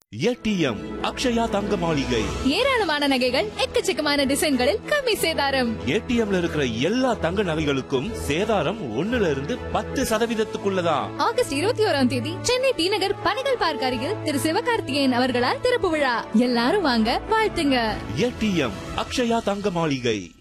ATM Akshaya தங்க மாளிகை. ஏராளமான நகைகள் எக்கச்சக்கமான டிசைன்களில் கம்மி சேதாரம். ஏடிஎம்ல இருக்கிற எல்லா தங்க நகைகளுக்கும் சேதாரம் 1% ஆகஸ்ட் 21 சென்னை டி நகர் பனைகள் பார்க் அருகில் திரு சிவகார்த்திகேயன் அவர்களால் திறப்பு விழா. எல்லாரும் வாங்க, வாழ்த்துங்க. ஏடிஎம் அக்ஷயா தங்க மாளிகை.